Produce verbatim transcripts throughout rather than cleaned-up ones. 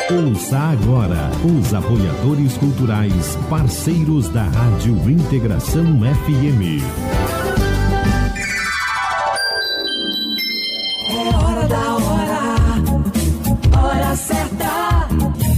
Ouça agora os apoiadores culturais, parceiros da Rádio Integração F M. É hora da hora, hora certa.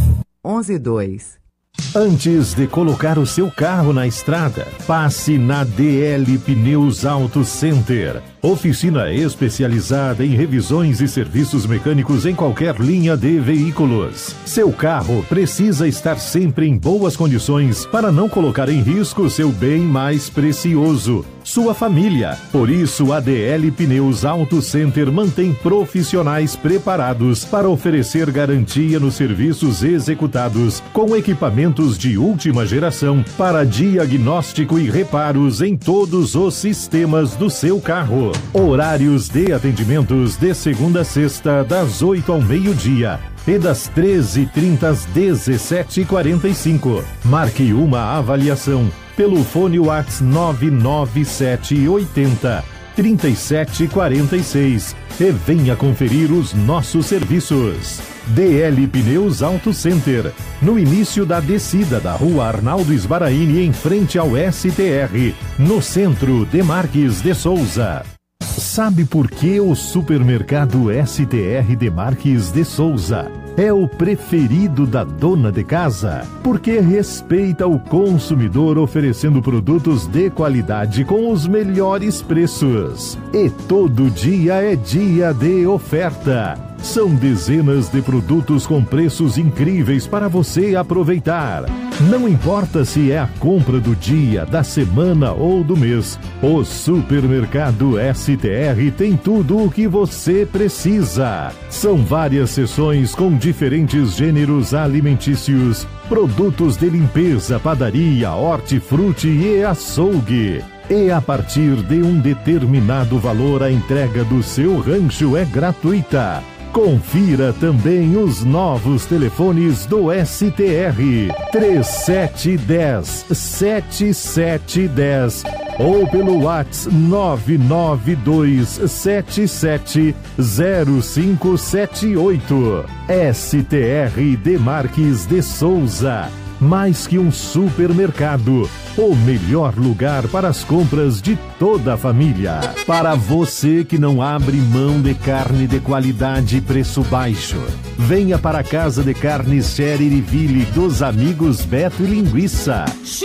onze e dois. Antes de colocar o seu carro na estrada, passe na D L Pneus Auto Center. Oficina especializada em revisões e serviços mecânicos em qualquer linha de veículos. Seu carro precisa estar sempre em boas condições para não colocar em risco seu bem mais precioso, sua família. Por isso, a D L Pneus Auto Center mantém profissionais preparados para oferecer garantia nos serviços executados com equipamentos de última geração para diagnóstico e reparos em todos os sistemas do seu carro. Horários de atendimentos de segunda a sexta, das oito ao meio-dia e das treze e trinta às dezessete e quarenta e cinco. Marque uma avaliação pelo fone WhatsApp nove nove sete oito zero, três sete quatro seis e venha conferir os nossos serviços. D L Pneus Auto Center, no início da descida da rua Arnaldo Sbaraini, em frente ao S T R, no centro de Marques de Souza. Sabe por que o supermercado S T R de Marques de Souza é o preferido da dona de casa? Porque respeita o consumidor, oferecendo produtos de qualidade com os melhores preços. E todo dia é dia de oferta. São dezenas de produtos com preços incríveis para você aproveitar. Não importa se é a compra do dia, da semana ou do mês, o supermercado S T R tem tudo o que você precisa. São várias seções com diferentes gêneros alimentícios, produtos de limpeza, padaria, hortifruti e açougue. E a partir de um determinado valor, a entrega do seu rancho é gratuita. Confira também os novos telefones do S T R: três sete um zero, sete sete um zero ou pelo WhatsApp nove nove dois sete sete zero cinco sete oito. S T R de Marques de Souza. Mais que um supermercado, o melhor lugar para as compras de toda a família. Para você que não abre mão de carne de qualidade e preço baixo, venha para a Casa de Carnes Cherryville dos amigos Beto e Linguiça.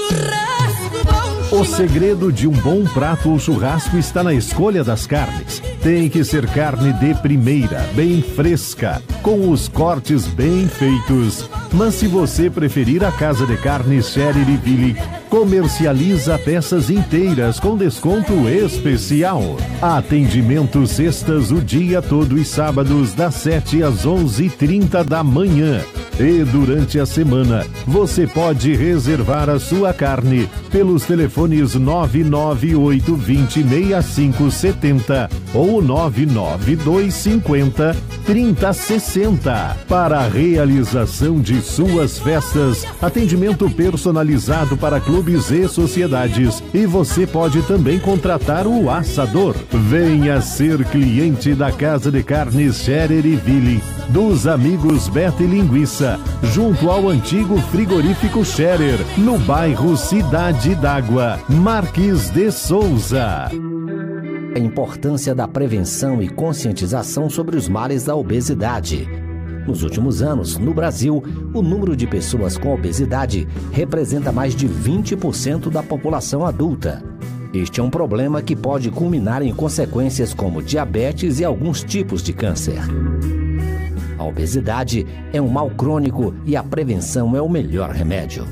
O segredo de um bom prato ou churrasco está na escolha das carnes. Tem que ser carne de primeira, bem fresca, com os cortes bem feitos. Mas se você preferir, a Casa de Carnes Cherryville comercializa peças inteiras com desconto especial. Atendimento sextas o dia todo e sábados das sete às onze e trinta da manhã. E durante a semana você pode reservar a sua carne pelos telefones nove nove oito dois zero seis cinco sete zero ou nove nove dois cinco zero três zero seis zero. Para a realização de suas festas, atendimento personalizado para clubes e sociedades, e você pode também contratar o assador. Venha ser cliente da Casa de Carnes Cherryville dos amigos Beto e Linguiça, junto ao antigo frigorífico Scherer, no bairro Cidade d'Água, Marques de Souza. A importância da prevenção e conscientização sobre os males da obesidade. Nos últimos anos, no Brasil, o número de pessoas com obesidade representa mais de vinte por cento da população adulta. Este é um problema que pode culminar em consequências como diabetes e alguns tipos de câncer. A obesidade é um mal crônico e a prevenção é o melhor remédio.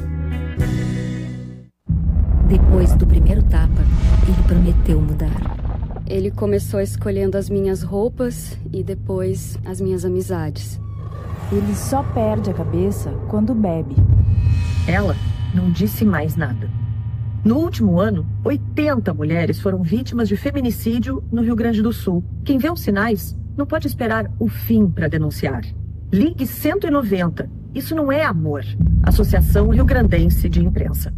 Depois do primeiro tapa, ele prometeu mudar. Ele começou escolhendo as minhas roupas e depois as minhas amizades. Ele só perde a cabeça quando bebe. Ela não disse mais nada. No último ano, oitenta mulheres foram vítimas de feminicídio no Rio Grande do Sul. Quem vê os sinais não pode esperar o fim para denunciar. Ligue cento e noventa. Isso não é amor. Associação Rio Grandense de Imprensa.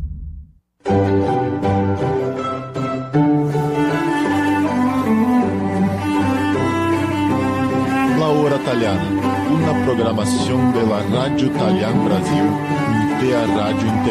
La ora italiana, una programación de la Radio Italian Brasil, U T A Radio Internacional.